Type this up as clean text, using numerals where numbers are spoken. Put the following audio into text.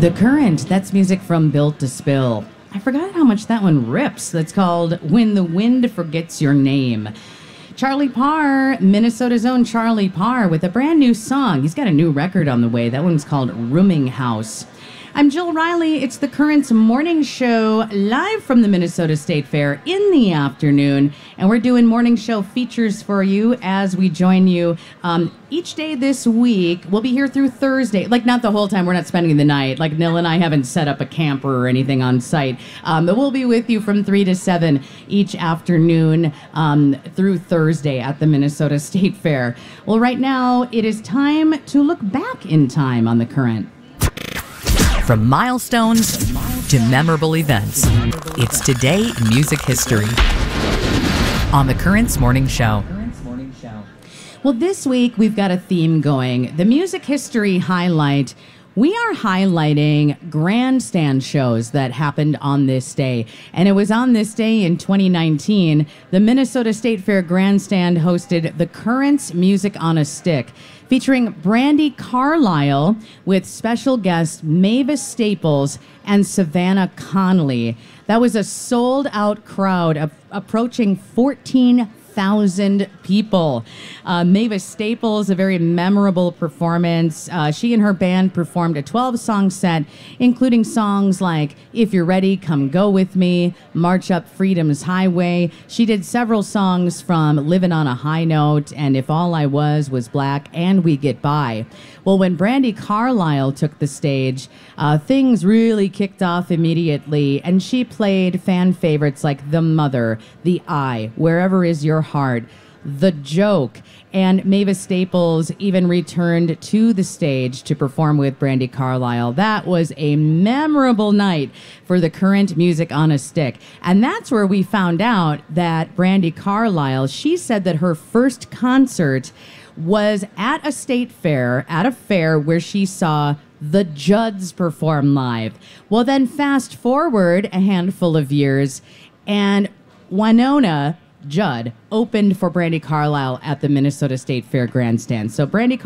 The Current, that's music from Built to Spill. I forgot how much that one rips. That's called When the Wind Forgets Your Name. Charlie Parr, Minnesota's own Charlie Parr, with a brand new song. He's got a new record on the way. That one's called Rooming House. I'm Jill Riley. It's the Current's morning show live from the Minnesota State Fair in the afternoon. And we're doing morning show features for you as we join you each day this week. We'll be here through Thursday. Like, not the whole time. We're not spending the night. Like, Nil and I haven't set up a camper or anything on site. But we'll be with you from 3 to 7 each afternoon through Thursday at the Minnesota State Fair. Well, right now, it is time to look back in time on the Current. From milestones to memorable events, it's Today in Music History on the Current's Morning Show. Well, this week we've got a theme going. The Music History Highlight. We are highlighting grandstand shows that happened on this day. And it was on this day in 2019, the Minnesota State Fair Grandstand hosted the Current's Music on a Stick, featuring Brandi Carlile with special guests Mavis Staples and Savannah Connelly. That was a sold-out crowd of approaching 14,000 people. Mavis Staples, a very memorable performance. She and her band performed a 12-song set, including songs like If You're Ready, Come Go With Me, March Up Freedom's Highway. She did several songs from Living on a High Note and If All I Was Black and We Get By. Well, when Brandi Carlile took the stage, things really kicked off immediately, and she played fan favorites like The Mother, The Eye, Wherever Is Your Heart, The Joke, and Mavis Staples even returned to the stage to perform with Brandi Carlile. That was a memorable night for the Current Music on a Stick. And that's where we found out that Brandi Carlile, she said that her first concert was at a state fair, at a fair where she saw the Judds perform live. Well, then fast forward a handful of years, and Wynonna Judd opened for Brandi Carlile at the Minnesota State Fair Grandstand. So Brandi